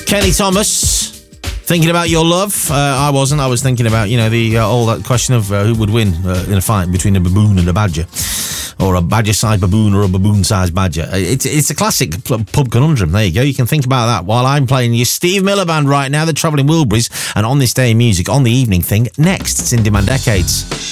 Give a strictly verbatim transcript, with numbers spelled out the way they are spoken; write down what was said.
Kelly Thomas, thinking about your love. Uh, I wasn't. I was thinking about, you know, the uh, all that question of uh, who would win uh, in a fight between a baboon and a badger. Or a badger-sized baboon or a baboon-sized badger. It's it's a classic pub conundrum. There you go. You can think about that while I'm playing your Steve Miller Band right now, the Travelling Wilburys, and On This Day in Music on the Evening Thing. Next, it's In Demand Decades.